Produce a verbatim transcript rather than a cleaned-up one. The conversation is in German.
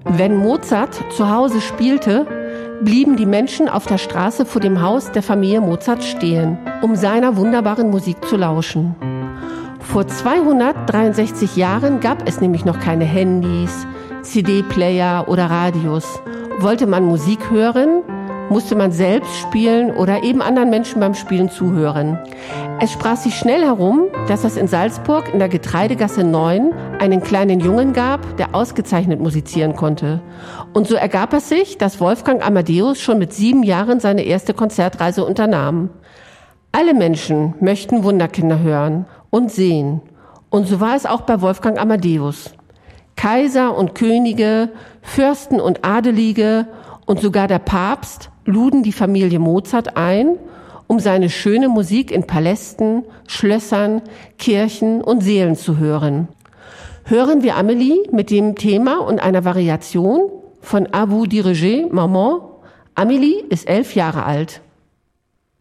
Wenn Mozart zu Hause spielte, blieben die Menschen auf der Straße vor dem Haus der Familie Mozart stehen, um seiner wunderbaren Musik zu lauschen. Vor zweihundertdreiundsechzig Jahren gab es nämlich noch keine Handys, C D-Player oder Radios. Wollte man Musik hören, musste man selbst spielen oder eben anderen Menschen beim Spielen zuhören. Es sprach sich schnell herum, dass es in Salzburg in der Getreidegasse neun einen kleinen Jungen gab, der ausgezeichnet musizieren konnte. Und so ergab es sich, dass Wolfgang Amadeus schon mit sieben Jahren seine erste Konzertreise unternahm. Alle Menschen möchten Wunderkinder hören und sehen. Und so war es auch bei Wolfgang Amadeus. Kaiser und Könige, Fürsten und Adelige und sogar der Papst luden die Familie Mozart ein, um seine schöne Musik in Palästen, Schlössern, Kirchen und Sälen zu hören. Hören wir Amélie mit dem Thema und einer Variation von À vous diriger, Maman. Amélie ist elf Jahre alt.